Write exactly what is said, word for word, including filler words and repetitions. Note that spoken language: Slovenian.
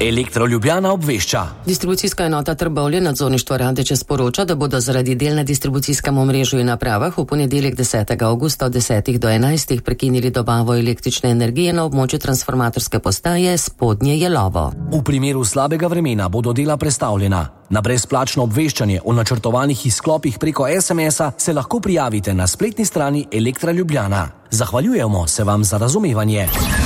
Elektro Ljubljana obvešča. Distribucijska enota Trbovlje nadzorništvo Radeče sporoča, da bodo zaradi del na distribucijskem omrežju in napravah v ponedeljek desetega avgusta od desetih do enajstih prekinili dobavo električne energije na območju transformatorske postaje Spodnje Jelovo. V primeru slabega vremena bodo dela prestavljena. Na brezplačno obveščanje o načrtovanih izklopih preko es em es-a se lahko prijavite na spletni strani Elektra Ljubljana. Zahvaljujemo se vam za razumevanje.